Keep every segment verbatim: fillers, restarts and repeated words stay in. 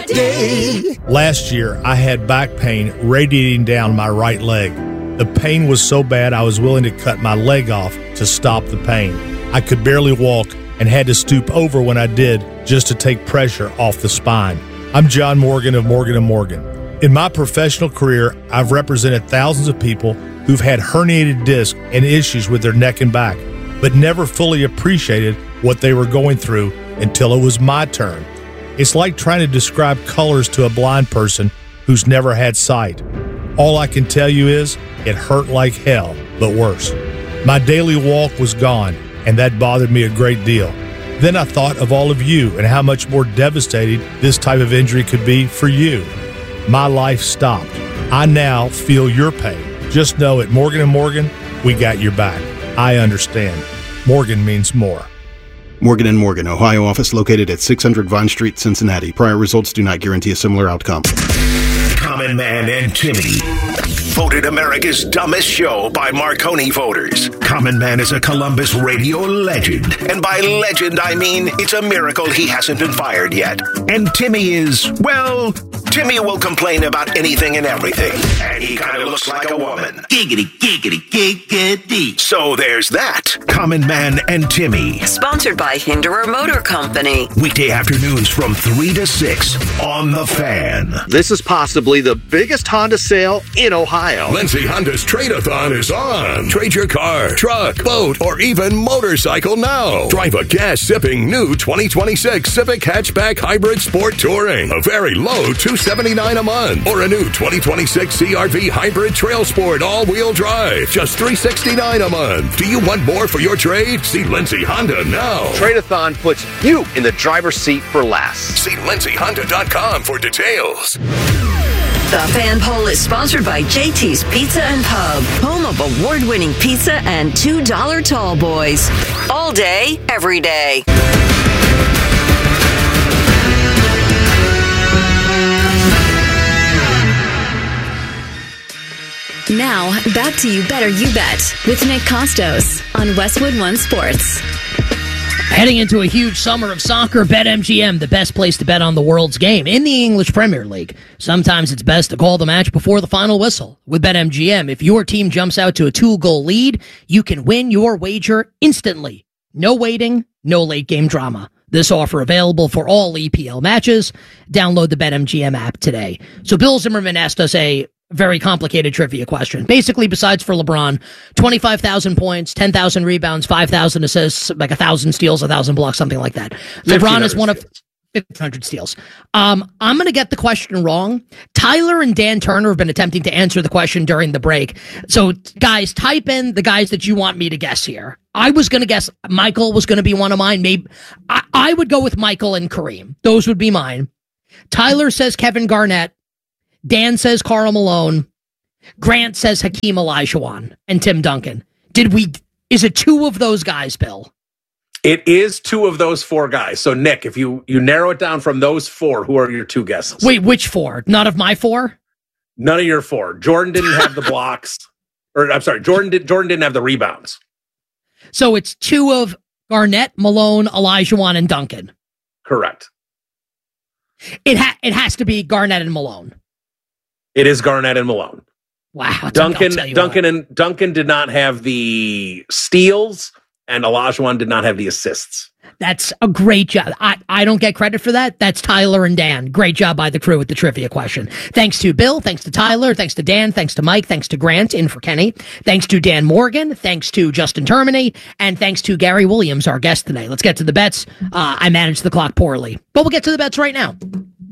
day. Last year, I had back pain radiating down my right leg. The pain was so bad I was willing to cut my leg off to stop the pain. I could barely walk and had to stoop over when I did just to take pressure off the spine. I'm John Morgan of Morgan and Morgan. In my professional career, I've represented thousands of people who've had herniated discs and issues with their neck and back, but never fully appreciated what they were going through until it was my turn. It's like trying to describe colors to a blind person who's never had sight. All I can tell you is it hurt like hell, but worse. My daily walk was gone, and that bothered me a great deal. Then I thought of all of you and how much more devastating this type of injury could be for you. My life stopped. I now feel your pain. Just know at Morgan and Morgan, we got your back. I understand. Morgan means more. Morgan and Morgan, Ohio office located at six hundred Vine Street, Cincinnati. Prior results do not guarantee a similar outcome. Common Man and Timmy. Voted America's dumbest show by Marconi voters. Common Man is a Columbus radio legend. And by legend, I mean it's a miracle he hasn't been fired yet. And Timmy is, well, Timmy will complain about anything and everything. And he kind of looks like a woman. Giggity, giggity, giggity. So there's that. Common Man and Timmy. Sponsored by Hinderer Motor Company. Weekday afternoons from three to six on The Fan. This is possibly the biggest Honda sale in Ohio. Lindsay Honda's Trade-a-thon is on. Trade your car, truck, boat, or even motorcycle now. Drive a gas-sipping new twenty twenty-six Civic Hatchback Hybrid Sport Touring. A very low two hundred seventy-nine dollars a month. Or a new twenty twenty-six C R V Hybrid Trail Sport all-wheel drive. Just three hundred sixty-nine dollars a month. Do you want more for your trade? See Lindsay Honda now. Trade-a-thon puts you in the driver's seat for less. See lindsay honda dot com for details. The Fan Poll is sponsored by J T's Pizza and Pub, home of award-winning pizza and two dollar tall boys. All day, every day. Now, back to You Better You Bet with Nick Costos on Westwood One Sports. Heading into a huge summer of soccer, BetMGM, the best place to bet on the world's game in the English Premier League. Sometimes it's best to call the match before the final whistle. With BetMGM, if your team jumps out to a two-goal lead, you can win your wager instantly. No waiting, no late-game drama. This offer available for all E P L matches. Download the BetMGM app today. So Bill Zimmerman asked us a very complicated trivia question. Basically, besides for LeBron, twenty-five thousand points, ten thousand rebounds, five thousand assists, like one thousand steals, one thousand blocks, something like that. LeBron is one of fifteen hundred steals. Um, I'm going to get the question wrong. Tyler and Dan Turner have been attempting to answer the question during the break. So, guys, type in the guys that you want me to guess here. I was going to guess Michael was going to be one of mine. Maybe I, I would go with Michael and Kareem. Those would be mine. Tyler says Kevin Garnett. Dan says Karl Malone. Grant says Hakeem Olajuwon and Tim Duncan. Did we, is it two of those guys, Bill? It is two of those four guys. So, Nick, if you, you narrow it down from those four, who are your two guesses? Wait, which four? None of my four? None of your four. Jordan didn't have the blocks. Or, I'm sorry, Jordan, did, Jordan didn't have the rebounds. So it's two of Garnett, Malone, Olajuwon, and Duncan. Correct. It, ha- it has to be Garnett and Malone. It is Garnett and Malone. Wow. Duncan Duncan and Duncan did not have the steals, and Olajuwon did not have the assists. That's a great job. I, I don't get credit for that. That's Tyler and Dan. Great job by the crew with the trivia question. Thanks to Bill. Thanks to Tyler. Thanks to Dan. Thanks to Mike. Thanks to Grant in for Kenny. Thanks to Dan Morgan. Thanks to Justin Termini. And thanks to Gary Williams, our guest today. Let's get to the bets. Uh, I managed the clock poorly, but we'll get to the bets right now.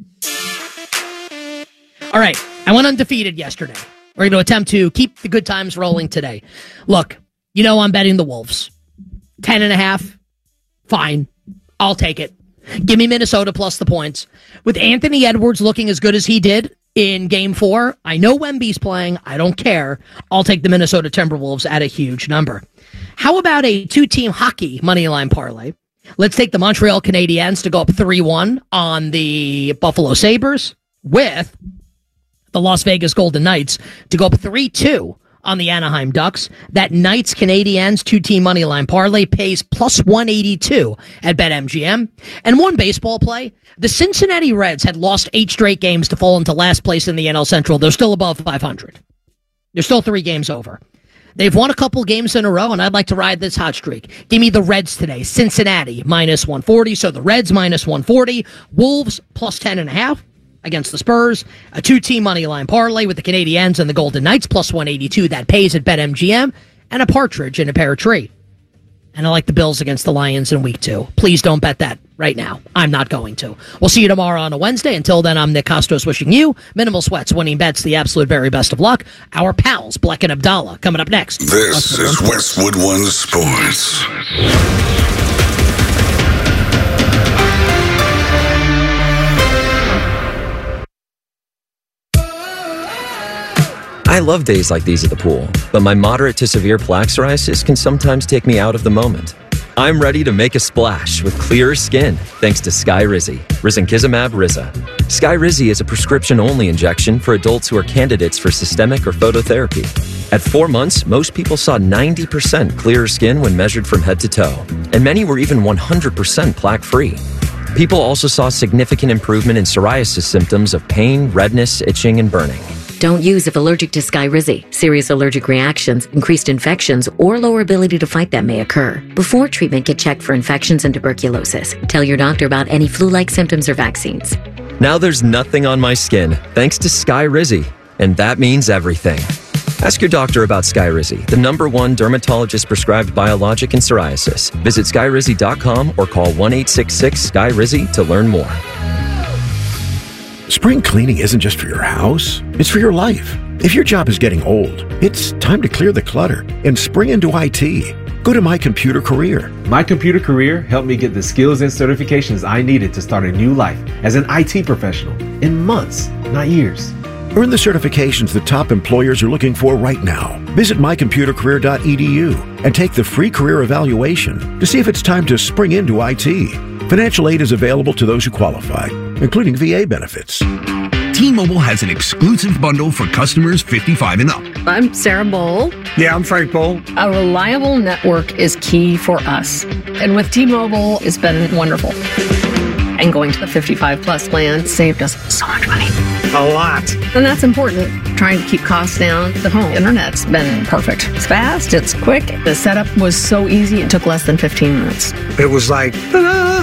All right. I went undefeated yesterday. We're going to attempt to keep the good times rolling today. Look, you know I'm betting the Wolves. Ten and a half. Fine. I'll take it. Give me Minnesota plus the points. With Anthony Edwards looking as good as he did in game four, I know Wemby's playing. I don't care. I'll take the Minnesota Timberwolves at a huge number. How about a two-team hockey moneyline parlay? Let's take the Montreal Canadiens to go up three one on the Buffalo Sabres with the Las Vegas Golden Knights to go up three two on the Anaheim Ducks. That Knights Canadiens two-team money line parlay pays plus one eighty-two at BetMGM. And one baseball play, the Cincinnati Reds had lost eight straight games to fall into last place in the N L Central. They're still above five hundred. They're still three games over. They've won a couple games in a row, and I'd like to ride this hot streak. Give me the Reds today. Cincinnati, minus one forty. So the Reds, minus one forty. Wolves, plus ten and a half against the Spurs. A two-team money line parlay with the Canadiens and the Golden Knights, plus one eighty-two. That pays at BetMGM. And a partridge in a pear tree. And I like the Bills against the Lions in week two. Please don't bet that right now. I'm not going to. We'll see you tomorrow on a Wednesday. Until then, I'm Nick Costos wishing you minimal sweats, winning bets, the absolute very best of luck. Our pals, Bleck and Abdallah, coming up next. This is Westwood One Sports. I love days like these at the pool, but my moderate to severe plaque psoriasis can sometimes take me out of the moment. I'm ready to make a splash with clearer skin thanks to Skyrizi, risankizumab Riza. Skyrizi is a prescription-only injection for adults who are candidates for systemic or phototherapy. At four months, most people saw ninety percent clearer skin when measured from head to toe, and many were even one hundred percent plaque-free. People also saw significant improvement in psoriasis symptoms of pain, redness, itching, and burning. Don't use if allergic to Skyrizi. Serious allergic reactions, increased infections, or lower ability to fight them may occur. Before treatment, get checked for infections and tuberculosis. Tell your doctor about any flu-like symptoms or vaccines. Now there's nothing on my skin, thanks to Skyrizi, and that means everything. Ask your doctor about Skyrizi, the number one dermatologist-prescribed biologic in psoriasis. Visit skyrizi dot com or call one eight six six S K Y R I Z Y to learn more. Spring cleaning isn't just for your house, it's for your life. If your job is getting old, it's time to clear the clutter and spring into I T. Go to My Computer Career. My Computer Career helped me get the skills and certifications I needed to start a new life as an I T professional in months, not years. Earn the certifications the top employers are looking for right now. Visit my computer career dot e d u and take the free career evaluation to see if it's time to spring into I T. Financial aid is available to those who qualify, including V A benefits. T-Mobile has an exclusive bundle for customers fifty-five and up. I'm Sarah Bowl. Yeah, I'm Frank Bowl. A reliable network is key for us. And with T-Mobile, it's been wonderful. And going to the fifty-five plus plan saved us so much money. A lot. And that's important. Trying to keep costs down. The home internet's been perfect. It's fast, it's quick. The setup was so easy, it took less than fifteen minutes. It was like, ta-da!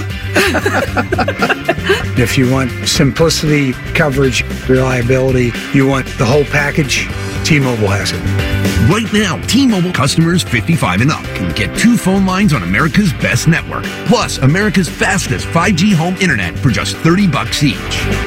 If you want simplicity, coverage, reliability, you want the whole package, T-Mobile has it. Right now, T-Mobile customers fifty-five and up can get two phone lines on America's best network, plus America's fastest five G home internet for just thirty bucks each.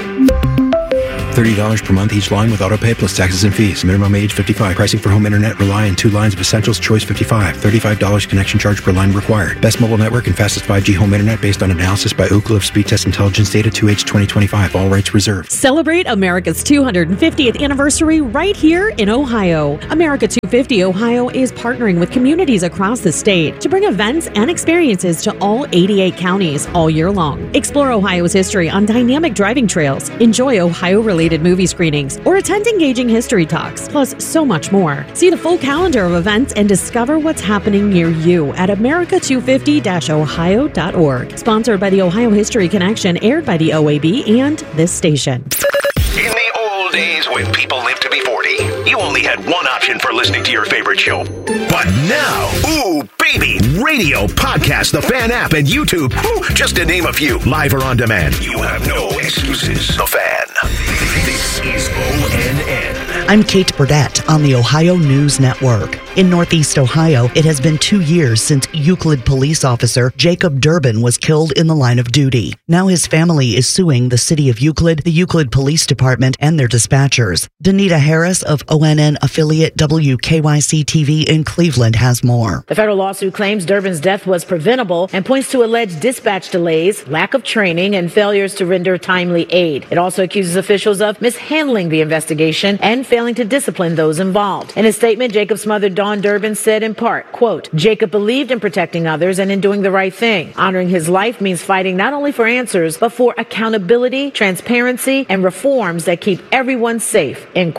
thirty dollars per month each line with autopay plus taxes and fees. Minimum age fifty-five. Pricing for home internet rely on two lines of Essentials Choice fifty-five. thirty-five dollars connection charge per line required. Best mobile network and fastest five G home internet based on analysis by Ookla of Speed Test Intelligence Data two H twenty twenty-five. All rights reserved. Celebrate America's two hundred fiftieth anniversary right here in Ohio. America two fifty Ohio is partnering with communities across the state to bring events and experiences to all eighty-eight counties all year long. Explore Ohio's history on dynamic driving trails. Enjoy Ohio-related movie screenings or attend engaging history talks, plus so much more. See the full calendar of events and discover what's happening near you at america two fifty dash ohio dot org. Sponsored by the Ohio History Connection, aired by the O A B and this station. In the old days when people lived to be forty, you only had one option for listening to your favorite show. But now, ooh, baby, radio, podcast, the Fan app, and YouTube, ooh, just to name a few, live or on demand. You have no excuses. The Fan. This is O N N. I'm Kate Burdett on the Ohio News Network. In Northeast Ohio, it has been two years since Euclid police officer Jacob Durbin was killed in the line of duty. Now his family is suing the city of Euclid, the Euclid Police Department, and their dispatchers. Danita Harris of O N N affiliate W K Y C T V in Cleveland has more. The federal lawsuit claims Durbin's death was preventable and points to alleged dispatch delays, lack of training, and failures to render timely aid. It also accuses officials of mishandling the investigation and failing to discipline those involved. In a statement, Jacob's mother, Dawn Durbin, said in part, quote, Jacob believed in protecting others and in doing the right thing. Honoring his life means fighting not only for answers, but for accountability, transparency, and reforms that keep everyone safe, end quote.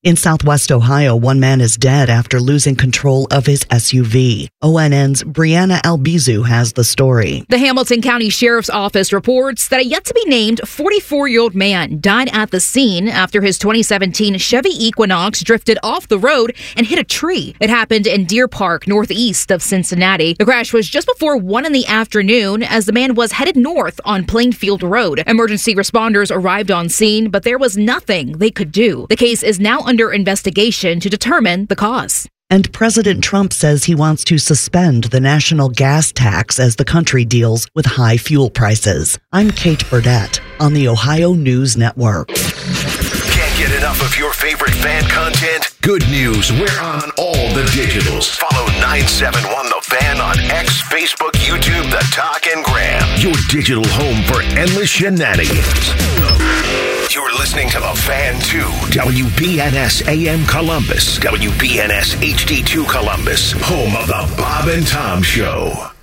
In Southwest Ohio, one man is dead after losing control of his S U V. O N N's Brianna Albizu has the story. The Hamilton County Sheriff's Office reports that a yet-to-be-named forty-four-year-old man died at the scene after his twenty seventeen Chevy Equinox drifted off the road and hit a tree. It happened in Deer Park, northeast of Cincinnati. The crash was just before one in the afternoon as the man was headed north on Plainfield Road. Emergency responders arrived on scene, but there was nothing they could do. The case is now under investigation to determine the cause. And President Trump says he wants to suspend the national gas tax as the country deals with high fuel prices. I'm Kate Burdett on the Ohio News Network. Can't get enough of your favorite fan content? Good news, we're on all the digitals. Follow nine seven one The Fan on X, Facebook, YouTube, The Talk, and Gram. Your digital home for endless shenanigans. You're listening to The Fan two, W B N S A M Columbus, W B N S H D two Columbus, home of The Bob and Tom Show.